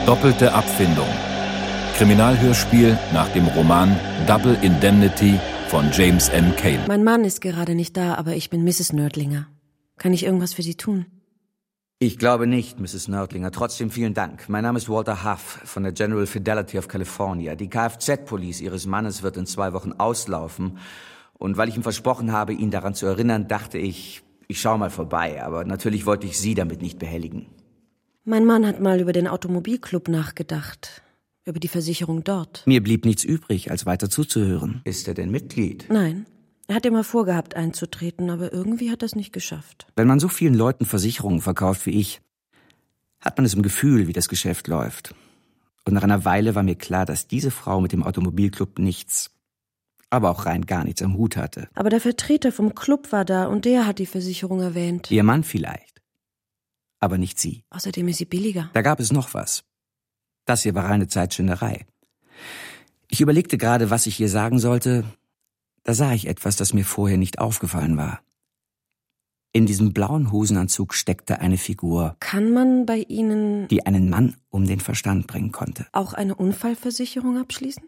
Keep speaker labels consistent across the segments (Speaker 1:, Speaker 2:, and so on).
Speaker 1: Doppelte Abfindung. Kriminalhörspiel nach dem Roman Double Indemnity von James M. Cain.
Speaker 2: Mein Mann ist gerade nicht da, aber ich bin Mrs. Nördlinger. Kann ich irgendwas für Sie tun?
Speaker 3: Ich glaube nicht, Mrs. Nördlinger. Trotzdem vielen Dank. Mein Name ist Walter Huff von der General Fidelity of California. Die Kfz-Police Ihres Mannes wird in 2 Wochen auslaufen. Und weil ich ihm versprochen habe, ihn daran zu erinnern, dachte ich schaue mal vorbei. Aber natürlich wollte ich Sie damit nicht behelligen.
Speaker 2: Mein Mann hat mal über den Automobilclub nachgedacht. Über die Versicherung dort.
Speaker 4: Mir blieb nichts übrig, als weiter zuzuhören.
Speaker 3: Ist er denn Mitglied?
Speaker 2: Nein. Er hat immer vorgehabt, einzutreten, aber irgendwie hat er es nicht geschafft.
Speaker 4: Wenn man so vielen Leuten Versicherungen verkauft wie ich, hat man es im Gefühl, wie das Geschäft läuft. Und nach einer Weile war mir klar, dass diese Frau mit dem Automobilclub nichts, aber auch rein gar nichts am Hut hatte.
Speaker 2: Aber der Vertreter vom Club war da und der hat die Versicherung erwähnt.
Speaker 4: Ihr Mann vielleicht, aber nicht sie.
Speaker 2: Außerdem ist sie billiger.
Speaker 4: Da gab es noch was. Das hier war reine Zeitschinderei. Ich überlegte gerade, was ich ihr sagen sollte. Da sah ich etwas, das mir vorher nicht aufgefallen war. In diesem blauen Hosenanzug steckte eine Figur.
Speaker 2: Kann man bei Ihnen...
Speaker 4: die einen Mann um den Verstand bringen konnte.
Speaker 2: Auch eine Unfallversicherung abschließen?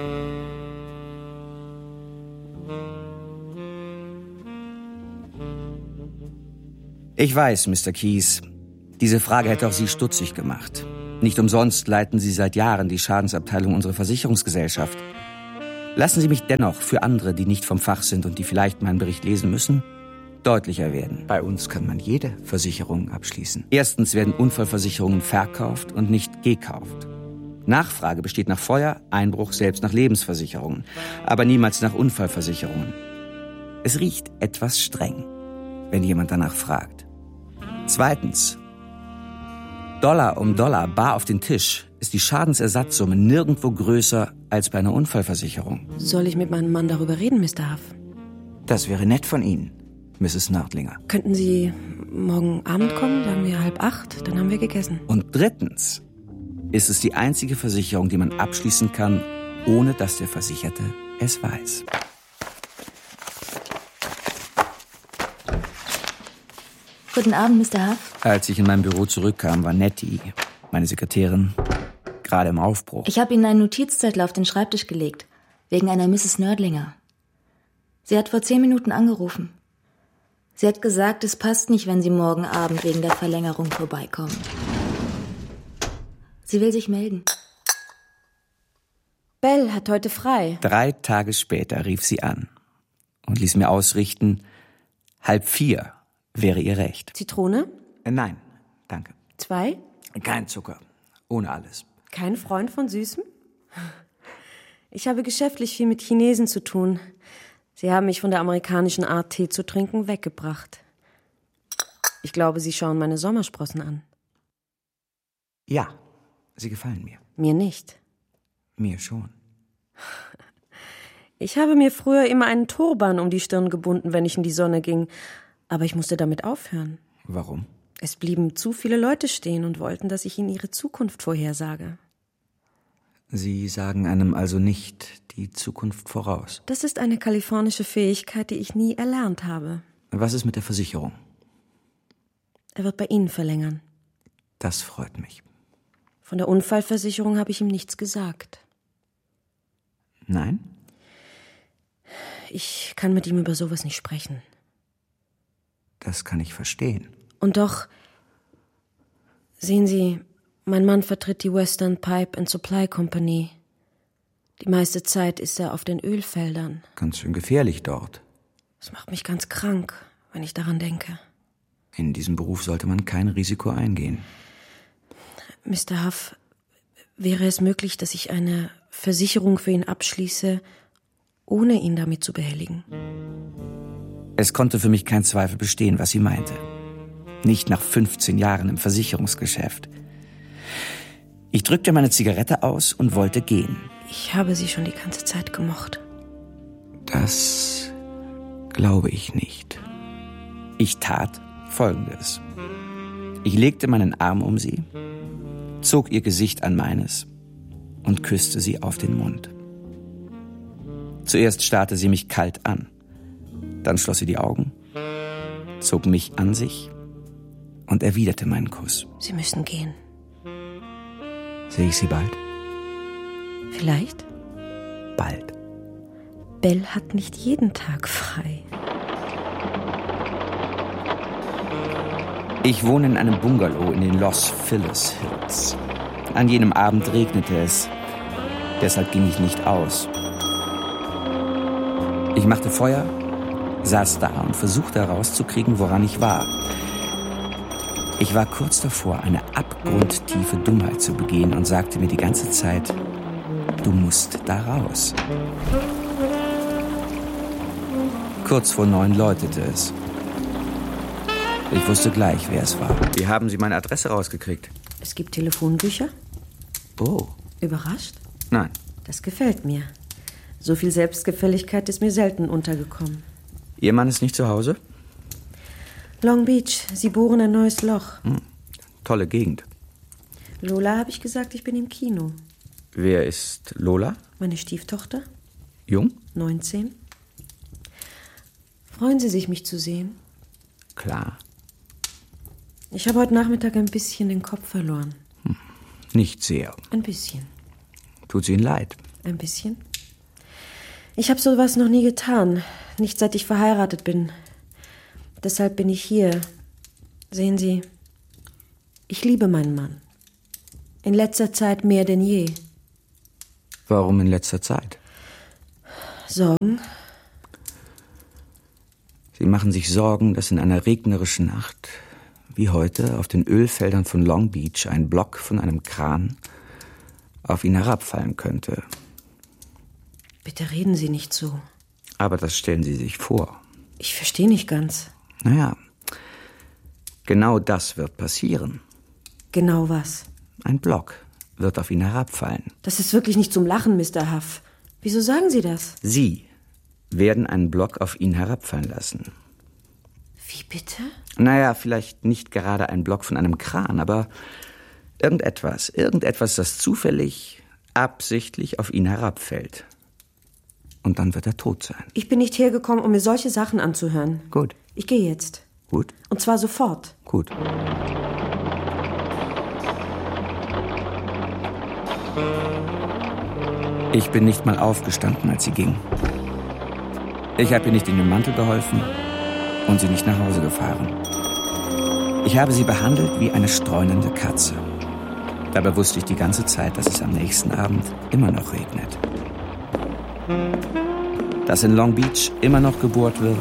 Speaker 4: Ich weiß, Mr. Keyes, diese Frage hätte auch Sie stutzig gemacht. Nicht umsonst leiten Sie seit Jahren die Schadensabteilung unserer Versicherungsgesellschaft. Lassen Sie mich dennoch für andere, die nicht vom Fach sind und die vielleicht meinen Bericht lesen müssen, deutlicher werden.
Speaker 3: Bei uns kann man jede Versicherung abschließen.
Speaker 4: Erstens werden Unfallversicherungen verkauft und nicht gekauft. Nachfrage besteht nach Feuer, Einbruch, selbst nach Lebensversicherungen, aber niemals nach Unfallversicherungen. Es riecht etwas streng, wenn jemand danach fragt. Zweitens, Dollar um Dollar bar auf den Tisch ist die Schadensersatzsumme nirgendwo größer als bei einer Unfallversicherung.
Speaker 2: Soll ich mit meinem Mann darüber reden, Mr. Huff?
Speaker 3: Das wäre nett von Ihnen, Mrs. Nördlinger.
Speaker 2: Könnten Sie morgen Abend kommen, sagen wir 7:30, dann haben wir gegessen.
Speaker 4: Und drittens ist es die einzige Versicherung, die man abschließen kann, ohne dass der Versicherte es weiß.
Speaker 5: Guten Abend, Mr. Huff.
Speaker 4: Als ich in mein Büro zurückkam, war Nettie, meine Sekretärin, gerade im Aufbruch.
Speaker 5: Ich habe Ihnen einen Notizzettel auf den Schreibtisch gelegt, wegen einer Mrs. Nördlinger. Sie hat vor 10 Minuten angerufen. Sie hat gesagt, es passt nicht, wenn Sie morgen Abend wegen der Verlängerung vorbeikommen. Sie will sich melden.
Speaker 2: Belle hat heute frei.
Speaker 4: 3 Tage später rief sie an und ließ mir ausrichten, 3:30 wäre ihr recht.
Speaker 2: Zitrone?
Speaker 3: Nein, danke.
Speaker 2: 2?
Speaker 3: Kein Zucker. Ohne alles.
Speaker 2: Kein Freund von Süßem? Ich habe geschäftlich viel mit Chinesen zu tun. Sie haben mich von der amerikanischen Art, Tee zu trinken, weggebracht. Ich glaube, Sie schauen meine Sommersprossen an.
Speaker 3: Ja, sie gefallen mir.
Speaker 2: Mir nicht.
Speaker 3: Mir schon.
Speaker 2: Ich habe mir früher immer einen Turban um die Stirn gebunden, wenn ich in die Sonne ging. Aber ich musste damit aufhören.
Speaker 3: Warum?
Speaker 2: Es blieben zu viele Leute stehen und wollten, dass ich ihnen ihre Zukunft vorhersage.
Speaker 3: Sie sagen einem also nicht die Zukunft voraus.
Speaker 2: Das ist eine kalifornische Fähigkeit, die ich nie erlernt habe.
Speaker 3: Was ist mit der Versicherung?
Speaker 2: Er wird bei Ihnen verlängern.
Speaker 3: Das freut mich.
Speaker 2: Von der Unfallversicherung habe ich ihm nichts gesagt.
Speaker 3: Nein?
Speaker 2: Ich kann mit ihm über sowas nicht sprechen.
Speaker 3: Das kann ich verstehen.
Speaker 2: Und doch, sehen Sie, mein Mann vertritt die Western Pipe and Supply Company. Die meiste Zeit ist er auf den Ölfeldern.
Speaker 3: Ganz schön gefährlich dort.
Speaker 2: Das macht mich ganz krank, wenn ich daran denke.
Speaker 3: In diesem Beruf sollte man kein Risiko eingehen.
Speaker 2: Mr. Huff, wäre es möglich, dass ich eine Versicherung für ihn abschließe, ohne ihn damit zu behelligen?
Speaker 4: Es konnte für mich kein Zweifel bestehen, was sie meinte. Nicht nach 15 Jahren im Versicherungsgeschäft. Ich drückte meine Zigarette aus und wollte gehen.
Speaker 2: Ich habe Sie schon die ganze Zeit gemocht.
Speaker 3: Das glaube ich nicht.
Speaker 4: Ich tat Folgendes. Ich legte meinen Arm um sie, zog ihr Gesicht an meines und küsste sie auf den Mund. Zuerst starrte sie mich kalt an. Dann schloss sie die Augen, zog mich an sich und erwiderte meinen Kuss.
Speaker 2: Sie müssen gehen.
Speaker 4: Sehe ich Sie bald?
Speaker 2: Vielleicht.
Speaker 4: Bald.
Speaker 2: Belle hat nicht jeden Tag frei.
Speaker 4: Ich wohne in einem Bungalow in den Los Feliz Hills. An jenem Abend regnete es. Deshalb ging ich nicht aus. Ich machte Feuer, saß da und versuchte herauszukriegen, woran ich war. Ich war kurz davor, eine abgrundtiefe Dummheit zu begehen und sagte mir die ganze Zeit, du musst da raus. Kurz vor 9 läutete es. Ich wusste gleich, wer es war. Wie haben Sie meine Adresse rausgekriegt?
Speaker 2: Es gibt Telefonbücher.
Speaker 4: Oh.
Speaker 2: Überrascht?
Speaker 4: Nein.
Speaker 2: Das gefällt mir. So viel Selbstgefälligkeit ist mir selten untergekommen.
Speaker 4: Ihr Mann ist nicht zu Hause?
Speaker 2: Long Beach, Sie bohren ein neues Loch.
Speaker 4: Tolle Gegend.
Speaker 2: Lola habe ich gesagt, ich bin im Kino.
Speaker 4: Wer ist Lola?
Speaker 2: Meine Stieftochter,
Speaker 4: Jung?
Speaker 2: 19. Freuen Sie sich, mich zu sehen?
Speaker 4: Klar.
Speaker 2: Ich habe heute Nachmittag ein bisschen den Kopf verloren.
Speaker 4: Nicht sehr.
Speaker 2: Ein bisschen.
Speaker 4: Tut Ihnen leid.
Speaker 2: Ein bisschen? Ich habe sowas noch nie getan. Nicht seit ich verheiratet bin. Deshalb bin ich hier. Sehen Sie, ich liebe meinen Mann. In letzter Zeit mehr denn je.
Speaker 4: Warum in letzter Zeit?
Speaker 2: Sorgen?
Speaker 4: Sie machen sich Sorgen, dass in einer regnerischen Nacht, wie heute, auf den Ölfeldern von Long Beach ein Block von einem Kran auf ihn herabfallen könnte.
Speaker 2: Bitte reden Sie nicht so.
Speaker 4: Aber das stellen Sie sich vor.
Speaker 2: Ich verstehe nicht ganz.
Speaker 4: Naja, genau das wird passieren.
Speaker 2: Genau was?
Speaker 4: Ein Block wird auf ihn herabfallen.
Speaker 2: Das ist wirklich nicht zum Lachen, Mr. Huff. Wieso sagen Sie das?
Speaker 4: Sie werden einen Block auf ihn herabfallen lassen.
Speaker 2: Wie bitte?
Speaker 4: Naja, vielleicht nicht gerade ein Block von einem Kran, aber irgendetwas, das zufällig, absichtlich auf ihn herabfällt. Und dann wird er tot sein.
Speaker 2: Ich bin nicht hergekommen, um mir solche Sachen anzuhören.
Speaker 4: Gut.
Speaker 2: Ich gehe jetzt.
Speaker 4: Gut.
Speaker 2: Und zwar sofort.
Speaker 4: Gut. Ich bin nicht mal aufgestanden, als sie ging. Ich habe ihr nicht in den Mantel geholfen und sie nicht nach Hause gefahren. Ich habe sie behandelt wie eine streunende Katze. Dabei wusste ich die ganze Zeit, dass es am nächsten Abend immer noch regnet. Dass in Long Beach immer noch gebohrt wird.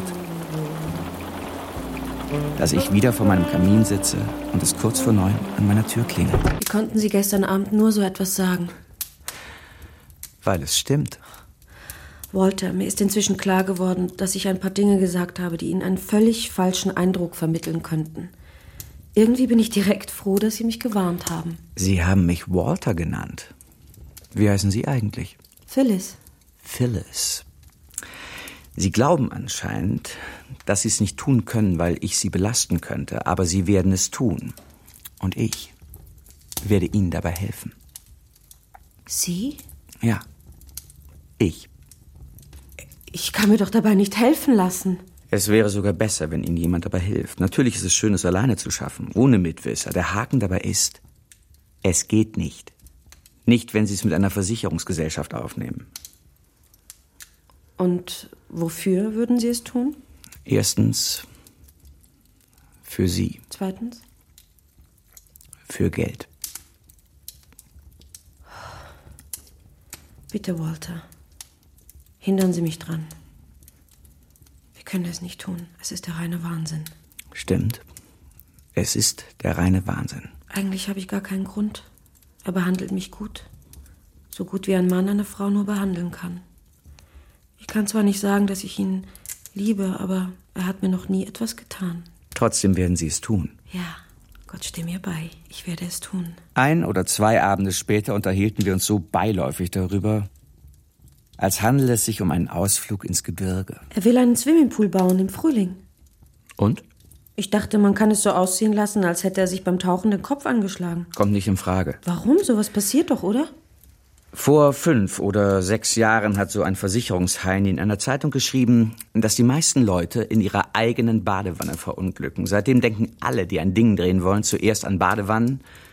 Speaker 4: Dass ich wieder vor meinem Kamin sitze und es kurz vor 9 an meiner Tür klingelt.
Speaker 2: Wie konnten Sie gestern Abend nur so etwas sagen?
Speaker 4: Weil es stimmt.
Speaker 2: Walter, mir ist inzwischen klar geworden, dass ich ein paar Dinge gesagt habe, die Ihnen einen völlig falschen Eindruck vermitteln könnten. Irgendwie bin ich direkt froh, dass Sie mich gewarnt haben.
Speaker 4: Sie haben mich Walter genannt. Wie heißen Sie eigentlich?
Speaker 2: Phyllis.
Speaker 4: Phyllis. Sie glauben anscheinend, dass Sie es nicht tun können, weil ich Sie belasten könnte, aber Sie werden es tun. Und ich werde Ihnen dabei helfen.
Speaker 2: Sie?
Speaker 4: Ja, ich.
Speaker 2: Ich kann mir doch dabei nicht helfen lassen.
Speaker 4: Es wäre sogar besser, wenn Ihnen jemand dabei hilft. Natürlich ist es schön, es alleine zu schaffen, ohne Mitwisser. Der Haken dabei ist, es geht nicht. Nicht, wenn Sie es mit einer Versicherungsgesellschaft aufnehmen.
Speaker 2: Und wofür würden Sie es tun?
Speaker 4: Erstens, für Sie.
Speaker 2: Zweitens?
Speaker 4: Für Geld.
Speaker 2: Bitte, Walter. Hindern Sie mich dran. Wir können es nicht tun. Es ist der reine Wahnsinn.
Speaker 4: Stimmt. Es ist der reine Wahnsinn.
Speaker 2: Eigentlich habe ich gar keinen Grund. Er behandelt mich gut. So gut wie ein Mann eine Frau nur behandeln kann. Ich kann zwar nicht sagen, dass ich ihn liebe, aber er hat mir noch nie etwas getan.
Speaker 4: Trotzdem werden Sie es tun.
Speaker 2: Ja, Gott steh mir bei. Ich werde es tun.
Speaker 4: 1 oder 2 Abende später unterhielten wir uns so beiläufig darüber, als handele es sich um einen Ausflug ins Gebirge.
Speaker 2: Er will einen Swimmingpool bauen im Frühling.
Speaker 4: Und?
Speaker 2: Ich dachte, man kann es so aussehen lassen, als hätte er sich beim Tauchen den Kopf angeschlagen.
Speaker 4: Kommt nicht in Frage.
Speaker 2: Warum? Sowas passiert doch, oder?
Speaker 4: Vor 5 oder 6 Jahren hat so ein Versicherungsheini in einer Zeitung geschrieben, dass die meisten Leute in ihrer eigenen Badewanne verunglücken. Seitdem denken alle, die ein Ding drehen wollen, zuerst an Badewannen,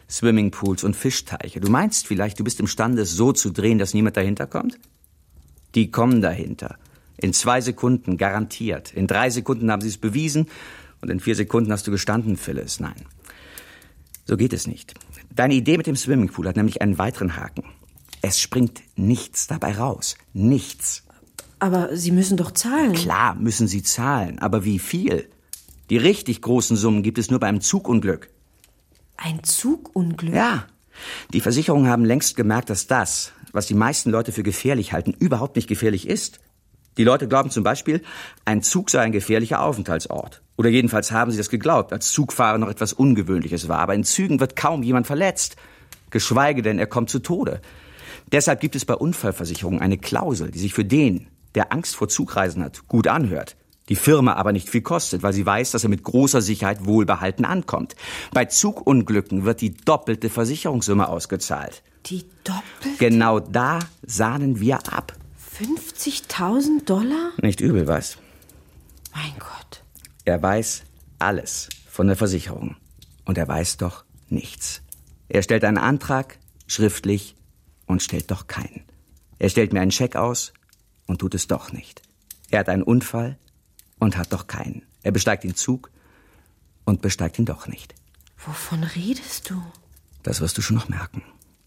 Speaker 3: Swimmingpools und Fischteiche. Du meinst vielleicht, du bist imstande, es so zu drehen, dass niemand dahinter kommt? Die kommen dahinter. In 2 Sekunden, garantiert. In 3 Sekunden haben sie es bewiesen und in 4 Sekunden hast du gestanden, Phyllis. Nein, so geht es nicht. Deine Idee mit dem Swimmingpool hat nämlich einen weiteren Haken. Es springt nichts dabei raus. Nichts.
Speaker 2: Aber Sie müssen doch zahlen.
Speaker 3: Klar müssen sie zahlen, aber wie viel? Die richtig großen Summen gibt es nur bei einem Zugunglück.
Speaker 2: Ein Zugunglück?
Speaker 3: Ja, die Versicherungen haben längst gemerkt, dass das, was die meisten Leute für gefährlich halten, überhaupt nicht gefährlich ist. Die Leute glauben zum Beispiel, ein Zug sei ein gefährlicher Aufenthaltsort. Oder jedenfalls haben sie das geglaubt, als Zugfahren noch etwas Ungewöhnliches war. Aber in Zügen wird kaum jemand verletzt. Geschweige denn, er kommt zu Tode. Deshalb gibt es bei Unfallversicherungen eine Klausel, die sich für den, der Angst vor Zugreisen hat, gut anhört. Die Firma aber nicht viel kostet, weil sie weiß, dass er mit großer Sicherheit wohlbehalten ankommt. Bei Zugunglücken wird die doppelte Versicherungssumme ausgezahlt.
Speaker 2: Die doppelte?
Speaker 3: Genau da sahnen wir ab.
Speaker 2: $50.000?
Speaker 3: Nicht übel, was?
Speaker 2: Mein Gott.
Speaker 3: Er weiß alles von der Versicherung. Und er weiß doch nichts. Er stellt einen Antrag, schriftlich, und stellt doch keinen. Er stellt mir einen Scheck aus und tut es doch nicht. Er hat einen Unfall und hat doch keinen. Er besteigt den Zug und besteigt ihn doch nicht.
Speaker 2: Wovon redest du?
Speaker 3: Das wirst du schon noch merken.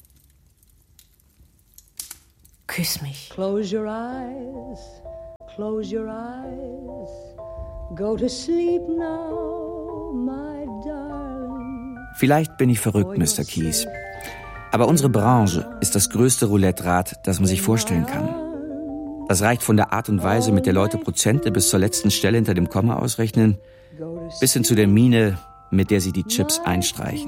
Speaker 2: Küss mich.
Speaker 6: Close your eyes, close your eyes. Go to sleep now, my darling.
Speaker 4: Vielleicht bin ich verrückt, Mr. Keyes. Aber unsere Branche ist das größte Roulette-Rad, das man sich vorstellen kann. Das reicht von der Art und Weise, mit der Leute Prozente bis zur letzten Stelle hinter dem Komma ausrechnen, bis hin zu der Miene, mit der sie die Chips einstreichen.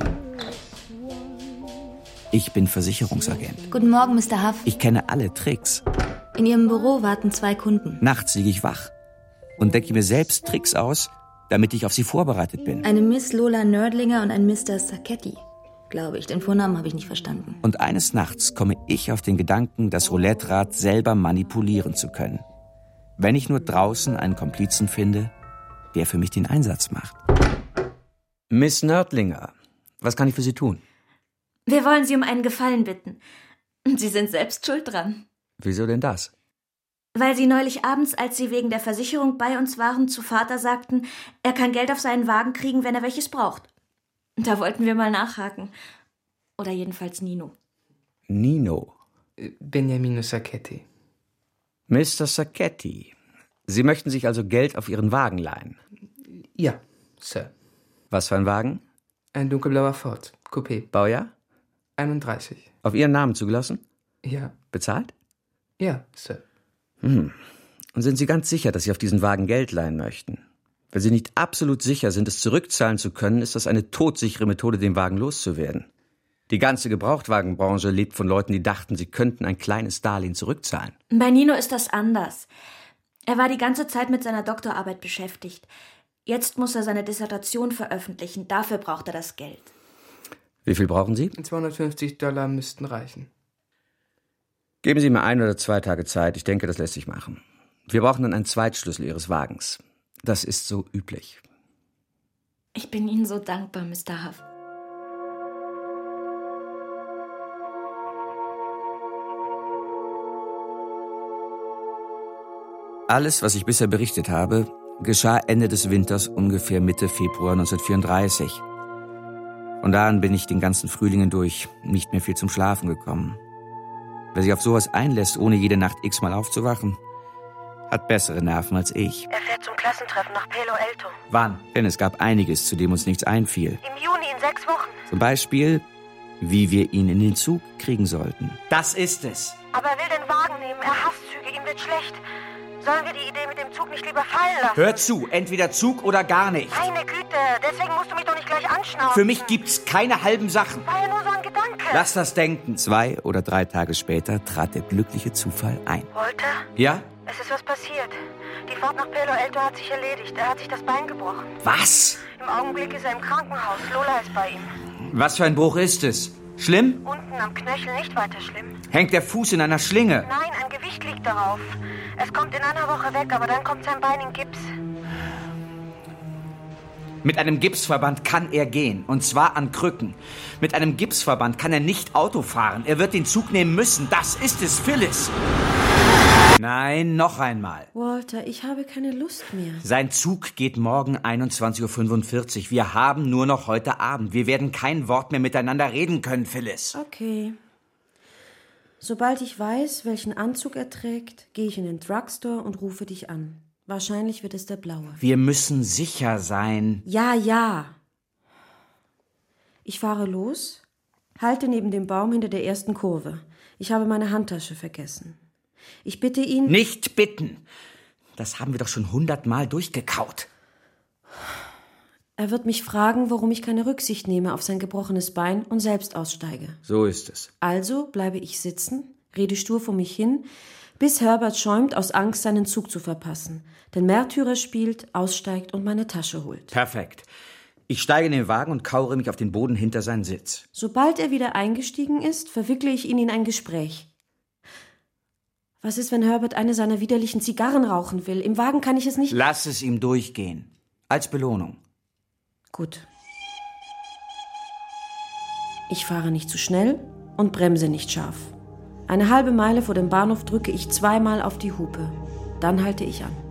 Speaker 4: Ich bin Versicherungsagent.
Speaker 5: Guten Morgen, Mr. Huff.
Speaker 4: Ich kenne alle Tricks.
Speaker 5: In Ihrem Büro warten 2 Kunden.
Speaker 4: Nachts liege ich wach und denke mir selbst Tricks aus, damit ich auf sie vorbereitet bin.
Speaker 5: Eine Miss Lola Nördlinger und ein Mr. Sacchetti, glaube ich. Den Vornamen habe ich nicht verstanden.
Speaker 4: Und eines Nachts komme ich auf den Gedanken, das Roulette-Rad selber manipulieren zu können. Wenn ich nur draußen einen Komplizen finde, der für mich den Einsatz macht.
Speaker 3: Miss Nördlinger, was kann ich für Sie tun?
Speaker 7: Wir wollen Sie um einen Gefallen bitten. Sie sind selbst schuld dran.
Speaker 3: Wieso denn das?
Speaker 7: Weil Sie neulich abends, als Sie wegen der Versicherung bei uns waren, zu Vater sagten, er kann Geld auf seinen Wagen kriegen, wenn er welches braucht. Da wollten wir mal nachhaken. Oder jedenfalls Nino.
Speaker 3: Nino?
Speaker 8: Beniamino Sacchetti.
Speaker 3: Mr. Sacchetti, Sie möchten sich also Geld auf Ihren Wagen leihen?
Speaker 8: Ja, Sir.
Speaker 3: Was für ein Wagen?
Speaker 8: Ein dunkelblauer Ford, Coupé.
Speaker 3: Baujahr?
Speaker 8: 31.
Speaker 3: Auf Ihren Namen zugelassen?
Speaker 8: Ja.
Speaker 3: Bezahlt?
Speaker 8: Ja, Sir.
Speaker 3: Und sind Sie ganz sicher, dass Sie auf diesen Wagen Geld leihen möchten? Wenn Sie nicht absolut sicher sind, es zurückzahlen zu können, ist das eine todsichere Methode, den Wagen loszuwerden. Die ganze Gebrauchtwagenbranche lebt von Leuten, die dachten, sie könnten ein kleines Darlehen zurückzahlen.
Speaker 7: Bei Nino ist das anders. Er war die ganze Zeit mit seiner Doktorarbeit beschäftigt. Jetzt muss er seine Dissertation veröffentlichen. Dafür braucht er das Geld.
Speaker 3: Wie viel brauchen Sie?
Speaker 8: $250 müssten reichen.
Speaker 3: Geben Sie mir 1 oder 2 Tage Zeit. Ich denke, das lässt sich machen. Wir brauchen dann einen Zweitschlüssel Ihres Wagens. Das ist so üblich.
Speaker 7: Ich bin Ihnen so dankbar, Mr. Huff.
Speaker 4: Alles, was ich bisher berichtet habe, geschah Ende des Winters, ungefähr Mitte Februar 1934. Von da an bin ich den ganzen Frühling hindurch nicht mehr viel zum Schlafen gekommen. Wer sich auf sowas einlässt, ohne jede Nacht x-mal aufzuwachen, hat bessere Nerven als ich.
Speaker 9: Er fährt zum Klassentreffen nach Palo Alto.
Speaker 4: Wann? Denn es gab einiges, zu dem uns nichts einfiel.
Speaker 9: Im Juni in 6 Wochen.
Speaker 4: Zum Beispiel, wie wir ihn in den Zug kriegen sollten.
Speaker 3: Das ist es.
Speaker 9: Aber er will den Wagen nehmen. Er hasst Züge. Ihm wird schlecht. Sollen wir die Idee mit dem Zug nicht lieber fallen lassen?
Speaker 3: Hör zu, entweder Zug oder gar nicht.
Speaker 9: Meine Güte, deswegen musst du mich doch nicht gleich anschnauzen.
Speaker 3: Für mich gibt's keine halben Sachen.
Speaker 9: War ja nur so ein Gedanke.
Speaker 3: Lass das denken.
Speaker 4: 2 oder 3 Tage später trat der glückliche Zufall ein.
Speaker 9: Walter,
Speaker 3: Ja?
Speaker 9: es ist was passiert. Die Fahrt nach Palo Alto hat sich erledigt. Er hat sich das Bein gebrochen.
Speaker 3: Was?
Speaker 9: Im Augenblick ist er im Krankenhaus. Lola ist bei ihm.
Speaker 3: Was für ein Bruch ist es? Schlimm?
Speaker 9: Unten am Knöchel nicht weiter schlimm.
Speaker 3: Hängt der Fuß in einer Schlinge?
Speaker 9: Nein, ein Gewicht liegt darauf. Es kommt in einer Woche weg, aber dann kommt sein Bein in Gips.
Speaker 3: Mit einem Gipsverband kann er gehen, und zwar an Krücken. Mit einem Gipsverband kann er nicht Auto fahren. Er wird den Zug nehmen müssen. Das ist es, Phyllis. Nein, noch einmal.
Speaker 2: Walter, ich habe keine Lust mehr.
Speaker 3: Sein Zug geht morgen 21:45 Uhr. Wir haben nur noch heute Abend. Wir werden kein Wort mehr miteinander reden können, Phyllis.
Speaker 2: Okay. Sobald ich weiß, welchen Anzug er trägt, gehe ich in den Drugstore und rufe dich an. Wahrscheinlich wird es der blaue.
Speaker 3: Wir müssen sicher sein.
Speaker 2: Ja. Ich fahre los, halte neben dem Baum hinter der ersten Kurve. Ich habe meine Handtasche vergessen. Ich bitte ihn...
Speaker 3: Nicht bitten. Das haben wir doch schon 100-mal durchgekaut.
Speaker 2: Er wird mich fragen, warum ich keine Rücksicht nehme auf sein gebrochenes Bein und selbst aussteige.
Speaker 3: So ist es.
Speaker 2: Also bleibe ich sitzen, rede stur vor mich hin, bis Herbert schäumt aus Angst, seinen Zug zu verpassen, den Märtyrer spielt, aussteigt und meine Tasche holt.
Speaker 3: Perfekt. Ich steige in den Wagen und kauere mich auf den Boden hinter seinen Sitz.
Speaker 2: Sobald er wieder eingestiegen ist, verwickle ich ihn in ein Gespräch. Was ist, wenn Herbert eine seiner widerlichen Zigarren rauchen will? Im Wagen kann ich es nicht...
Speaker 3: Lass es ihm durchgehen. Als Belohnung.
Speaker 2: Gut. Ich fahre nicht zu schnell und bremse nicht scharf. Eine halbe Meile vor dem Bahnhof drücke ich 2-mal auf die Hupe. Dann halte ich an.